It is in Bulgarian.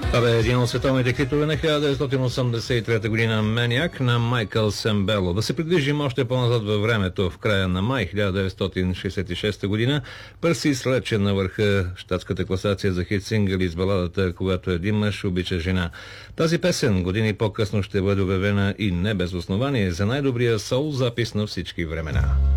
Това бе един от световните хитове на 1983 година "Маниак" на Майкъл Сембело. Да се придвижим още по-назад във времето. В края на май 1966 година Пърси Слече на върха щатската класация за хит сингъли с баладата "Когато един мъж обича жена". Тази песен години по-късно ще бъде обявена и не без основание за най-добрия соул запис на всички времена.